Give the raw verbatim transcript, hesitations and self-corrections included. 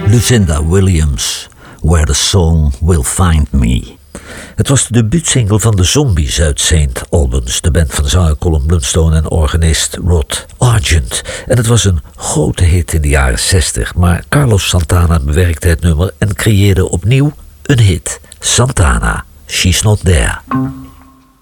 Lucinda Williams, Where the Song Will Find Me. Het was de debuutsingle van de Zombies uit Saint Albans, de band van zanger Colin Blunstone en organist Rod Argent. En het was een grote hit in de jaren zestig, maar Carlos Santana bewerkte het nummer en creëerde opnieuw een hit. Santana, She's Not There.